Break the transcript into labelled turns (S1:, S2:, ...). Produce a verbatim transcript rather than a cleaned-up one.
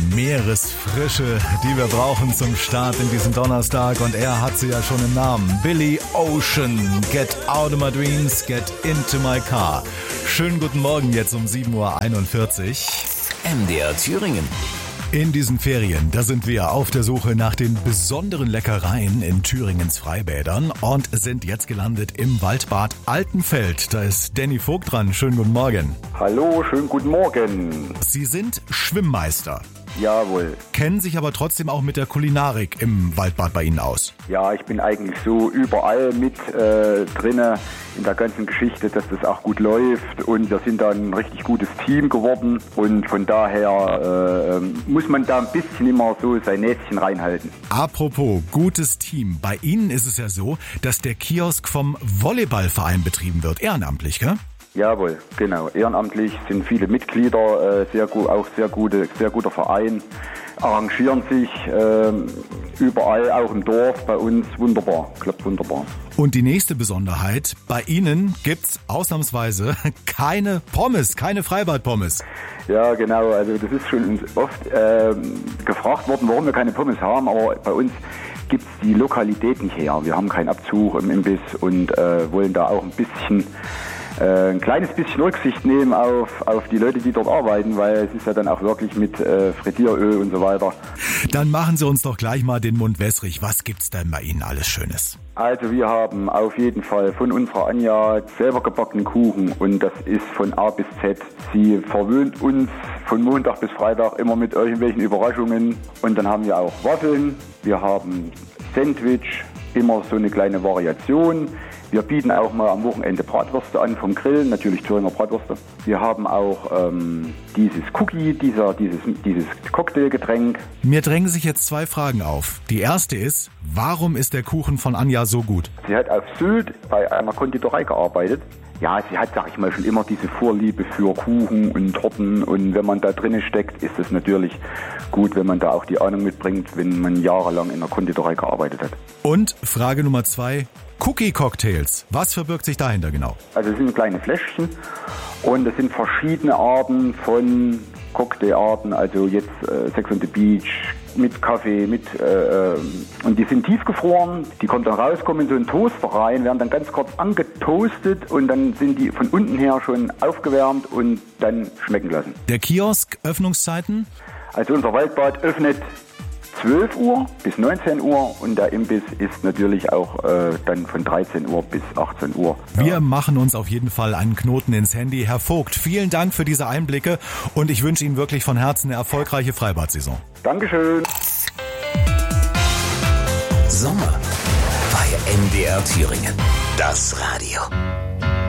S1: Meeresfrische, die wir brauchen zum Start in diesen Donnerstag. Und er hat sie ja schon im Namen. Billy Ocean. Get out of my dreams, get into my car. Schönen guten Morgen jetzt um sieben Uhr einundvierzig.
S2: M D R Thüringen.
S1: In diesen Ferien, da sind wir auf der Suche nach den besonderen Leckereien in Thüringens Freibädern und sind jetzt gelandet im Waldbad Altenfeld. Da ist Danny Vogt dran. Schönen guten Morgen.
S3: Hallo, schönen guten Morgen.
S1: Sie sind Schwimmmeister.
S3: Jawohl.
S1: Kennen sich aber trotzdem auch mit der Kulinarik im Waldbad bei Ihnen aus?
S3: Ja, ich bin eigentlich so überall mit äh, drinne in der ganzen Geschichte, dass das auch gut läuft, und wir sind da ein richtig gutes Team geworden, und von daher äh, muss man da ein bisschen immer so sein Näschen reinhalten.
S1: Apropos gutes Team, bei Ihnen ist es ja so, dass der Kiosk vom Volleyballverein betrieben wird, ehrenamtlich, gell?
S3: Jawohl, genau. Ehrenamtlich sind viele Mitglieder, äh, sehr gut, auch sehr gute, sehr guter Verein, arrangieren sich äh, überall, auch im Dorf, bei uns wunderbar, klappt wunderbar.
S1: Und die nächste Besonderheit, bei Ihnen gibt's ausnahmsweise keine Pommes, keine Freibad-Pommes.
S3: Ja, genau, also das ist schon uns oft äh, gefragt worden, warum wir keine Pommes haben, aber bei uns gibt's die Lokalität nicht her. Wir haben keinen Abzug im Imbiss und äh, wollen da auch ein bisschen ein kleines bisschen Rücksicht nehmen auf, auf die Leute, die dort arbeiten, weil es ist ja dann auch wirklich mit äh, Frittieröl und so weiter.
S1: Dann machen Sie uns doch gleich mal den Mund wässrig. Was gibt's denn bei Ihnen alles Schönes?
S3: Also wir haben auf jeden Fall von unserer Anja selber gebackenen Kuchen, und das ist von A bis Z. Sie verwöhnt uns von Montag bis Freitag immer mit irgendwelchen Überraschungen, und dann haben wir auch Waffeln, wir haben Sandwich, immer so eine kleine Variation. Wir bieten auch mal am Wochenende Bratwürste an vom Grill, natürlich Thüringer Bratwürste. Wir haben auch ähm, dieses Cookie, dieser, dieses, dieses Cocktailgetränk.
S1: Mir drängen sich jetzt zwei Fragen auf. Die erste ist, warum ist der Kuchen von Anja so gut?
S3: Sie hat auf Sylt bei einer Konditorei gearbeitet. Ja, sie hat, sag ich mal, schon immer diese Vorliebe für Kuchen und Torten, und wenn man da drinnen steckt, ist es natürlich gut, wenn man da auch die Ahnung mitbringt, wenn man jahrelang in der Konditorei gearbeitet hat.
S1: Und Frage Nummer zwei, Cookie-Cocktails. Was verbirgt sich dahinter genau?
S3: Also es sind kleine Fläschchen, und es sind verschiedene Arten von Cocktailarten, also jetzt äh, Sex on the Beach mit Kaffee, mit äh, und die sind tiefgefroren, die kommen dann raus, kommen in so einen Toaster rein, werden dann ganz kurz angetoastet, und dann sind die von unten her schon aufgewärmt und dann schmecken lassen.
S1: Der Kiosk, Öffnungszeiten?
S3: Also unser Waldbad öffnet zwölf Uhr bis neunzehn Uhr, und der Imbiss ist natürlich auch äh, dann von dreizehn Uhr bis achtzehn Uhr.
S1: Wir
S3: ja.
S1: machen uns auf jeden Fall einen Knoten ins Handy. Herr Vogt, vielen Dank für diese Einblicke, und ich wünsche Ihnen wirklich von Herzen eine erfolgreiche Freibad-Saison.
S3: Dankeschön.
S2: Sommer bei M D R Thüringen. Das Radio.